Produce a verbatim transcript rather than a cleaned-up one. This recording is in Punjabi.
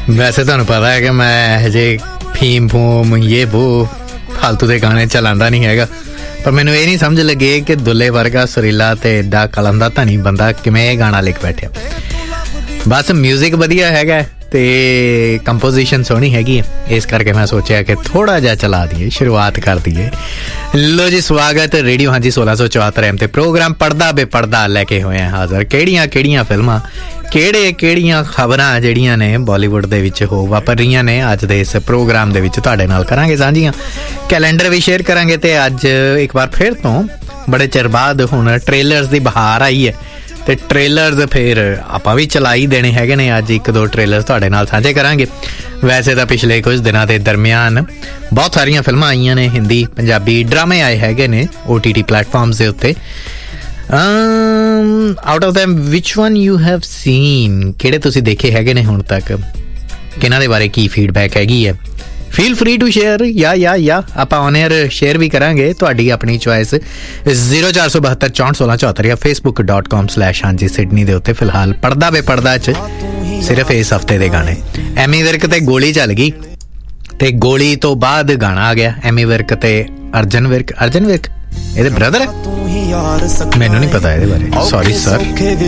ਵੈਸੇ ਤੁਹਾਨੂੰ ਪਤਾ ਹੈ ਕਿ ਮੈਂ ਹਜੇ ਫੀਮ ਫੂਮ ਇਹ ਵੋ ਫਾਲਤੂ ਦੇ ਗਾਣੇ ਚਲਾਉਂਦਾ ਨਹੀਂ ਹੈਗਾ, ਪਰ ਮੈਨੂੰ ਇਹ ਨਹੀਂ ਸਮਝ ਲੱਗੇ ਕਿ ਦੁੱਲੇ ਵਰਗਾ ਸੁਰੀਲਾ ਤੇ ਏਡਾ ਕਲੰਦਾ ਧਨੀ ਬੰਦਾ ਕਿਵੇਂ ਇਹ ਗਾਣਾ ਲਿਖ ਬੈਠਿਆ। ਬਸ ਮਿਊਜ਼ਿਕ ਵਧੀਆ ਹੈਗਾ ਤੇ ਕੰਪੋਜੀਸ਼ਨ ਸੋਹਣੀ ਹੈਗੀ ਹੈ, ਇਸ ਕਰਕੇ ਮੈਂ ਸੋਚਿਆ ਕਿ ਥੋੜਾ ਜਿਹਾ ਚਲਾ ਦਈਏ, ਸ਼ੁਰੂਆਤ ਕਰ ਦਈਏ। ਲੋ ਜੀ, ਸਵਾਗਤ ਰੇਡੀਓ ਹਾਂਜੀ ਸੋਲਾਂ ਸੌ ਚੁਹੱਤਰ ਐਮ ਤੇ ਪ੍ਰੋਗਰਾਮ ਪੜਦਾ ਬੇਪੜਦਾ ਲੈ ਕੇ ਹੋਏ ਆ ਹਾਜ਼ਰ। ਕਿਹੜੀਆਂ ਕਿਹੜੀਆਂ ਫਿਲਮਾਂ, ਕਿਹੜੇ ਕਿਹੜੀਆਂ ਖਬਰਾਂ ਜਿਹੜੀਆਂ ਨੇ ਬਾਲੀਵੁੱਡ ਦੇ ਵਿੱਚ ਹੋ ਵਾਪਰ ਰਹੀਆਂ ਨੇ ਅੱਜ ਦੇ ਇਸ ਪ੍ਰੋਗਰਾਮ ਦੇ ਵਿੱਚ ਤੁਹਾਡੇ ਨਾਲ ਕਰਾਂਗੇ ਸਾਂਝੀਆਂ। ਕੈਲੰਡਰ ਵੀ ਸ਼ੇਅਰ ਕਰਾਂਗੇ ਤੇ ਅੱਜ ਇੱਕ ਵਾਰ ਫਿਰ ਤੋਂ ਬੜੇ ਚਿਰ ਬਾਅਦ ਹੁਣ ਟ੍ਰੇਲਰਸ ਦੀ ਬਹਾਰ ਆਈ ਹੈ ਤੇ ਟ੍ਰੇਲਰਸ ਫਿਰ ਆਪਾਂ ਵੀ ਚਲਾਈ ਦੇਣੇ ਹੈਗੇ ਨੇ। ਅੱਜ ਇੱਕ ਦੋ ਟ੍ਰੇਲਰਸ ਤੁਹਾਡੇ ਨਾਲ ਸਾਂਝੇ ਕਰਾਂਗੇ। ਵੈਸੇ ਤਾਂ ਪਿਛਲੇ ਕੁਝ ਦਿਨਾਂ ਦੇ ਦਰਮਿਆਨ ਬਹੁਤ ਸਾਰੀਆਂ ਫਿਲਮਾਂ ਆਈਆਂ ਨੇ, ਹਿੰਦੀ ਪੰਜਾਬੀ ਡਰਾਮੇ ਆਏ ਹੈਗੇ ਨੇ ਓ ਟੀ ਟੀ ਪਲੇਟਫਾਰਮਸ ਦੇ ਉੱਤੇ। Out of them which one you have seen, ਕਿਹੜੇ ਤੁਸੀਂ ਦੇਖੇ ਹੈਗੇ ਨੇ ਹੁਣ ਤੱਕ, ਕਿਹਨਾਂ ਦੇ ਬਾਰੇ ਕੀ ਫੀਡਬੈਕ ਹੈਗੀ ਹੈ, ਫੀਲ ਫਰੀ ਟੂ ਸ਼ੇਅਰ। ਯਾ ਯਾ ਯਾ ਆਪਾਂ ਔਨ ਏਅਰ ਸ਼ੇਅਰ ਵੀ ਕਰਾਂਗੇ, ਤੁਹਾਡੀ ਆਪਣੀ ਚੁਆਇਸ। ਜ਼ੀਰੋ ਚਾਰ ਸੌ ਬਹੱਤਰ ਚੌਂਹਠ ਸੋਲਾਂ ਚੌਹੱਤਰ ਜਾਂ ਫੇਸਬੁੱਕ ਡਾਟ ਕਾਮ ਸਲੈਸ਼ ਹਾਂਜੀ ਸਿਡਨੀ ਦੇ ਉੱਤੇ। ਫਿਲਹਾਲ ਪੜਦਾ ਬੇਪੜਦਾ 'ਚ ਸਿਰਫ ਇਸ ਹਫ਼ਤੇ ਦੇ ਗਾਣੇ। ਐਮੀ ਵਿਰਕ ਤੇ ਗੋਲੀ ਚੱਲ ਗਈ ਤੇ ਗੋਲੀ ਤੋਂ ਬਾਅਦ ਗਾਣਾ ਆ ਗਿਆ ਐਮੀ ਵਿਰਕ ਤੇ ਅਰਜਨ ਵਿਰਕ। ਅਰਜਨ ਵਿਰਕ ਇਹਦੇ ਬ੍ਰਦਰ ਹੈ, ਮੈਨੂੰ ਨਹੀਂ ਪਤਾ ਇਹਦੇ ਬਾਰੇ, ਸੌਰੀ ਸਰ।